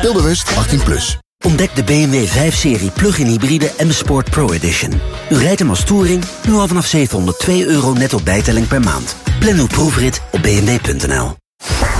Speelbewust 18+. Ontdek de BMW 5-serie Plug-in Hybride M Sport Pro Edition. U rijdt hem als touring, nu al vanaf €702 netto bijtelling per maand. Plan uw proefrit op bmw.nl.